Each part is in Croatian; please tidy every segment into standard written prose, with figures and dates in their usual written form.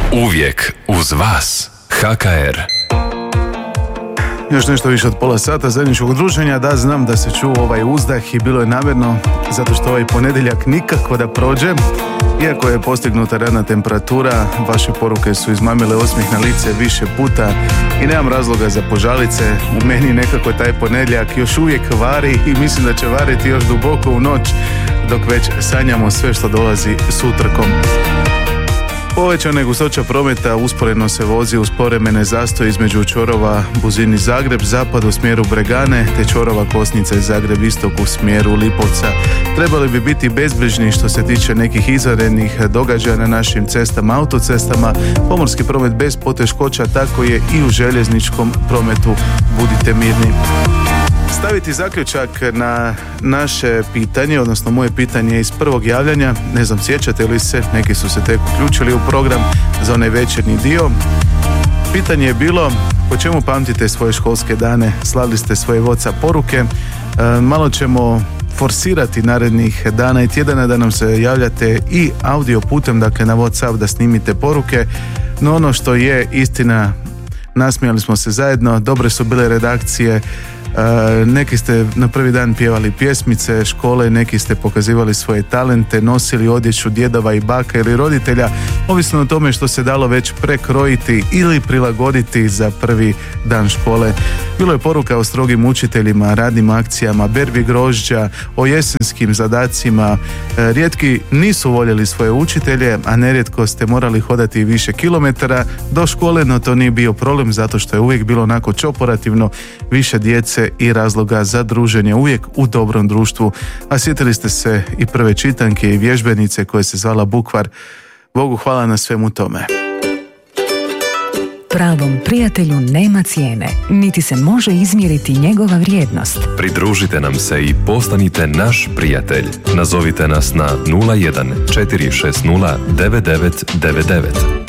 Uvijek uz vas. HKR. Još nešto više od pola sata zajedničkog druženja. Da, znam da se čuo ovaj uzdah i bilo je namjerno, zato što ovaj ponedjeljak nikako da prođe. Iako je postignuta radna temperatura, vaše poruke su izmamile osmijeh na lice više puta i nemam razloga za požalice. U meni nekako taj ponedjeljak još uvijek vari i mislim da će variti još duboko u noć, dok već sanjamo sve što dolazi s utrkom. Povećana gustoća prometa usporedno se vozi uz povremene zastoje između čvorova Buzini Zagreb, zapad u smjeru Bregane, te čvorova Kosnice Zagreb istok u smjeru Lipovca. Trebali bi biti bezbrižni što se tiče nekih izvanrednih događaja na našim cestama, autocestama. Pomorski promet bez poteškoća, tako je i u željezničkom prometu. Budite mirni. Staviti zaključak na naše pitanje, odnosno moje pitanje iz prvog javljanja, ne znam sjećate li se, neki su se tek uključili u program za onaj večernji dio. Pitanje je bilo po čemu pamtite svoje školske dane, slali ste svoje WhatsApp poruke, malo ćemo forsirati narednih dana i tjedana da nam se javljate i audio putem, dakle na WhatsApp da snimite poruke, no ono što je istina, nasmijali smo se zajedno, dobre su bile redakcije. Neki ste na prvi dan pjevali pjesmice škole, neki ste pokazivali svoje talente, nosili odjeću djedova i baka ili roditelja, ovisno o tome što se dalo već prekrojiti ili prilagoditi za prvi dan škole. Bilo je poruka o strogim učiteljima, radnim akcijama, berbi grožđa, o jesenskim zadacima. Rijetki nisu voljeli svoje učitelje, a nerijetko ste morali hodati više kilometara do škole, no to nije bio problem zato što je uvijek bilo onako čoporativno, više djece i razloga za druženje, uvijek u dobrom društvu. A sjetili ste se i prve čitanke i vježbenice koja se zvala Bukvar. Bogu hvala na svemu tome. Pravom prijatelju nema cijene, niti se može izmjeriti njegova vrijednost. Pridružite nam se i postanite naš prijatelj. Nazovite nas na 01 460 9999.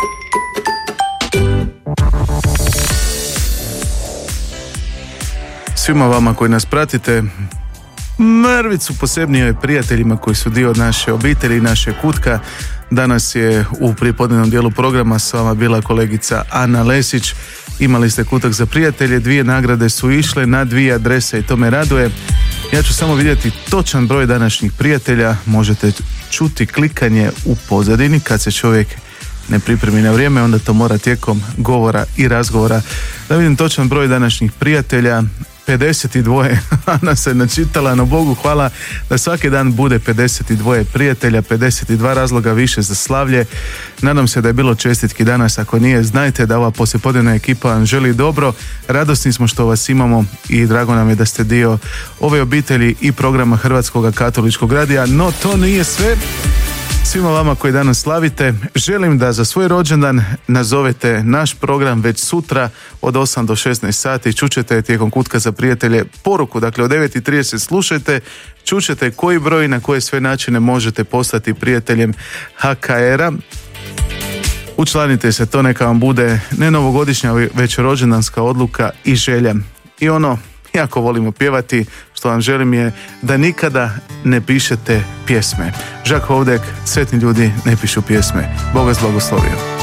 Svima vama koji nas pratite, mrvicu posebnije prijateljima koji su dio naše obitelji, naše kutka. Danas je u prijepodnevnom dijelu programa s vama bila kolegica Ana Lesić. Imali ste kutak za prijatelje, 2 nagrade su išle na 2 adrese i to me raduje. Ja ću samo vidjeti točan broj današnjih prijatelja, možete čuti klikanje u pozadini kad se čovjek ne pripremi na vrijeme, onda to mora tijekom govora i razgovora. Da vidim točan broj današnjih prijatelja, 52, Ana se načitala, no Bogu hvala da svaki dan bude 52 prijatelja, 52 razloga više za slavlje. Nadam se da je bilo čestitki danas, ako nije, znajte da ova poslijepodnevna ekipa vam želi dobro, radosni smo što vas imamo i drago nam je da ste dio ove obitelji i programa Hrvatskog katoličkog radija, no to nije sve. Svima vama koji danas slavite, želim da za svoj rođendan nazovete naš program već sutra od 8 do 16 sati. Čućete tijekom kutka za prijatelje poruku, dakle od 9:30 slušajte, čućete koji broj i na koje sve načine možete postati prijateljem HKR-a. Učlanite se, to neka vam bude ne novogodišnja, već rođendanska odluka i želja. I ono, jako volimo pjevati, što vam želim je da nikada ne pišete pjesme. Žak Hovdek, sretni ljudi ne pišu pjesme. Bog vas blagoslovio.